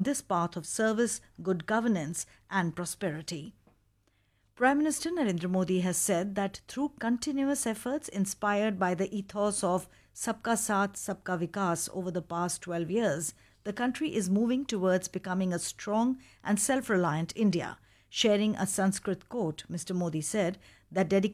this path of service, good governance, and prosperity. Prime Minister Narendra Modi has said that through continuous efforts inspired by the ethos of Sabka Saath, Sabka Vikas over the past 12 years, the country is moving towards becoming a strong and self-reliant India. Sharing a Sanskrit quote, Mr. Modi said that dedication